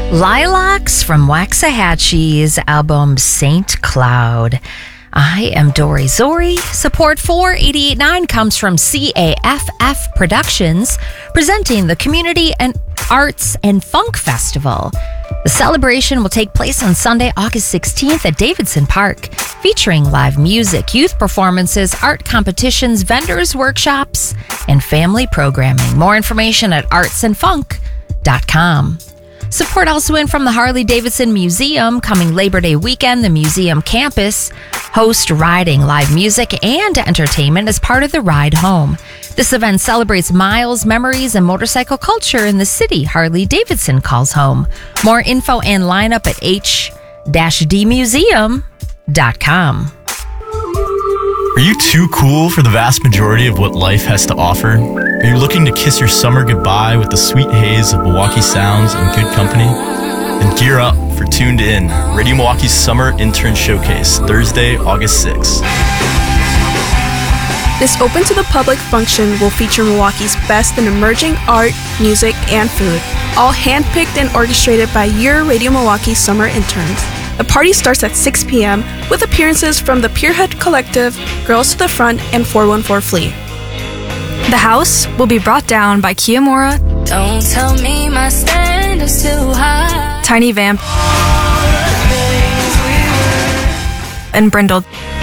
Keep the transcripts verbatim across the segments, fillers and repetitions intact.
Lilacs from Waxahachie's album Saint Cloud. I am Dory Zori. Support for eighty-eight point nine comes from C A F F Productions, presenting the Community and Arts and Funk Festival. The celebration will take place on Sunday, August sixteenth at Davidson Park, featuring live music, youth performances, art competitions, vendors, workshops, and family programming. More information at arts and funk dot com. Support also in from the Harley-Davidson Museum. Coming Labor Day weekend, the museum campus hosts riding, live music, and entertainment as part of the Ride Home. This event celebrates miles, memories, and motorcycle culture in the city Harley-Davidson calls home. More info and lineup at h dash d museum dot com. Are you too cool for the vast majority of what life has to offer? Are you looking to kiss your summer goodbye with the sweet haze of Milwaukee sounds and good company? Then gear up for Tuned In, Radio Milwaukee's Summer Intern Showcase, Thursday, August sixth. This open to the public function will feature Milwaukee's best in emerging art, music, and food, all handpicked and orchestrated by your Radio Milwaukee summer interns. The party starts at six p.m. with appearances from the Pierhead Collective, Girls to the Front, and four one four Flea. The house will be brought down by Kiyomura. Don't tell me my standards too high. Tiny Vamp, and Brindle,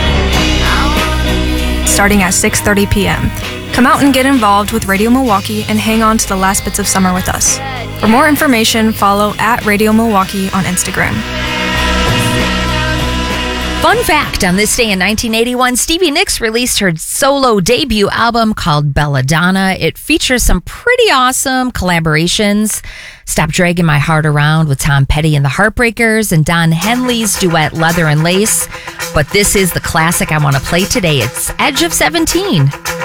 starting at six thirty p.m. Come out and get involved with Radio Milwaukee and hang on to the last bits of summer with us. For more information, follow at Radio Milwaukee on Instagram. Fun fact, on this day in nineteen eighty-one, Stevie Nicks released her solo debut album called Belladonna. It features some pretty awesome collaborations. Stop Dragging My Heart Around with Tom Petty and the Heartbreakers, and Don Henley's duet Leather and Lace. But this is the classic I want to play today. It's Edge of seventeen.